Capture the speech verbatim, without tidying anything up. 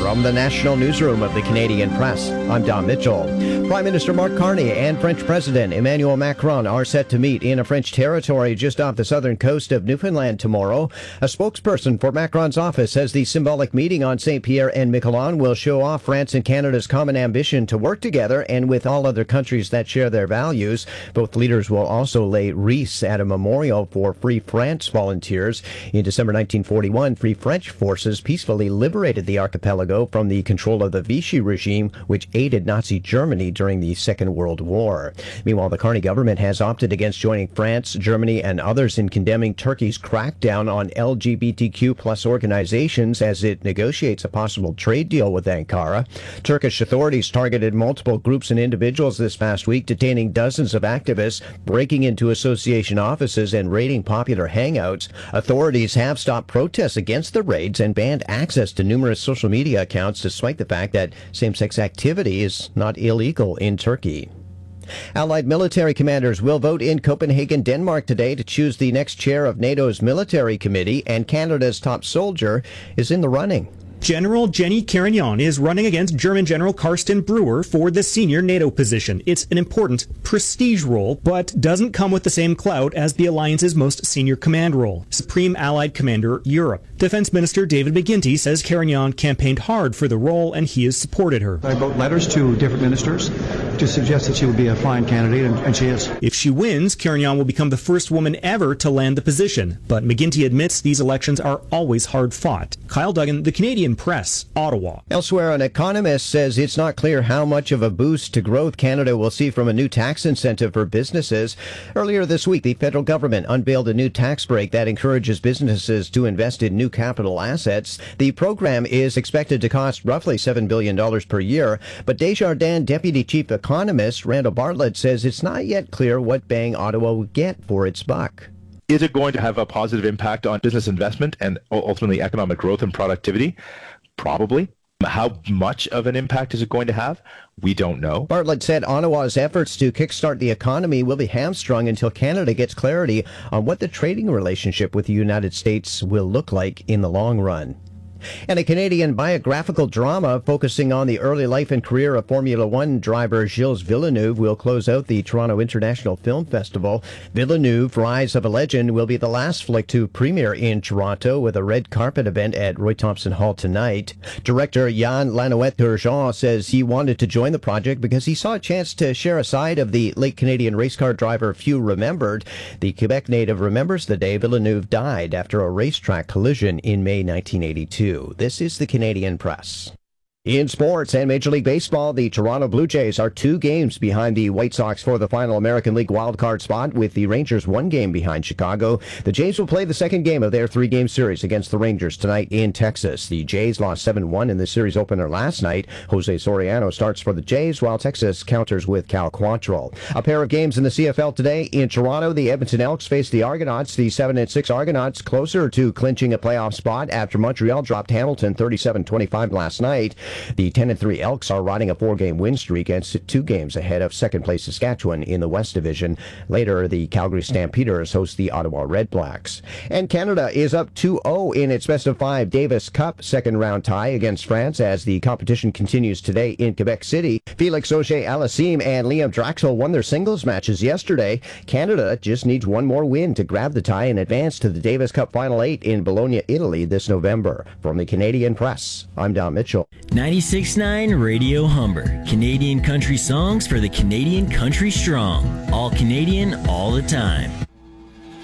From the National Newsroom of the Canadian Press, I'm Don Mitchell. Prime Minister Mark Carney and French President Emmanuel Macron are set to meet in a French territory just off the southern coast of Newfoundland tomorrow. A spokesperson for Macron's office says the symbolic meeting on Saint Pierre and Miquelon will show off France and Canada's common ambition to work together and with all other countries that share their values. Both leaders will also lay wreaths at a memorial for Free France volunteers. In December nineteen forty-one, Free French forces peacefully liberated the archipelago from the control of the Vichy regime, which aided Nazi Germany during the Second World War. Meanwhile, the Carney government has opted against joining France, Germany, and others in condemning Turkey's crackdown on L G B T Q plus organizations as it negotiates a possible trade deal with Ankara. Turkish authorities targeted multiple groups and individuals this past week, detaining dozens of activists, breaking into association offices, and raiding popular hangouts. Authorities have stopped protests against the raids and banned access to numerous social media accounts, despite the fact that same-sex activity is not illegal in Turkey. Allied military commanders will vote in Copenhagen, Denmark today to choose the next chair of NATO's military committee, and Canada's top soldier is in the running. General Jenny Carignan is running against German General Carsten Brewer for the senior NATO position. It's an important prestige role, but doesn't come with the same clout as the alliance's most senior command role, Supreme Allied Commander Europe. Defense Minister David McGuinty says Carignan campaigned hard for the role, and he has supported her. I wrote letters to different ministers to suggest that she would be a fine candidate, and, and she is. If she wins, Carignan will become the first woman ever to land the position. But McGuinty admits these elections are always hard fought. Kyle Duggan, The Canadian Press, Ottawa. Elsewhere, an economist says it's not clear how much of a boost to growth Canada will see from a new tax incentive for businesses. Earlier this week, the federal government unveiled a new tax break that encourages businesses to invest in new capital assets. The program is expected to cost roughly seven billion dollars per year, but Desjardins Deputy Chief Economist Randall Bartlett says it's not yet clear what bang Ottawa will get for its buck. Is it going to have a positive impact on business investment and ultimately economic growth and productivity? Probably. How much of an impact is it going to have? We don't know. Bartlett said Ottawa's efforts to kickstart the economy will be hamstrung until Canada gets clarity on what the trading relationship with the United States will look like in the long run. And a Canadian biographical drama focusing on the early life and career of Formula One driver Gilles Villeneuve will close out the Toronto International Film Festival. Villeneuve, Rise of a Legend, will be the last flick to premiere in Toronto with a red carpet event at Roy Thompson Hall tonight. Director Yann Lanouette-Turgeon says he wanted to join the project because he saw a chance to share a side of the late Canadian race car driver few remembered. The Quebec native remembers the day Villeneuve died after a racetrack collision in May nineteen eighty-two. This is the Canadian Press. In sports and Major League Baseball, the Toronto Blue Jays are two games behind the White Sox for the final American League wildcard spot, with the Rangers one game behind Chicago. The Jays will play the second game of their three-game series against the Rangers tonight in Texas. The Jays lost seven one in the series opener last night. Jose Soriano starts for the Jays, while Texas counters with Cal Quantrill. A pair of games in the C F L today. In Toronto, the Edmonton Elks face the Argonauts. The seven and six Argonauts closer to clinching a playoff spot after Montreal dropped Hamilton thirty-seven twenty-five last night. The ten and three Elks are riding a four-game win streak and sit two games ahead of second-place Saskatchewan in the West Division. Later, the Calgary Stampeders host the Ottawa Red Blacks. And Canada is up two oh in its best-of-five Davis Cup second-round tie against France as the competition continues today in Quebec City. Felix Auger-Aliassime and Liam Draxl won their singles matches yesterday. Canada just needs one more win to grab the tie and advance to the Davis Cup Final Eight in Bologna, Italy this November. From the Canadian Press, I'm Don Mitchell. ninety-six point nine Radio Humber. Canadian country songs for the Canadian country strong. All Canadian, all the time.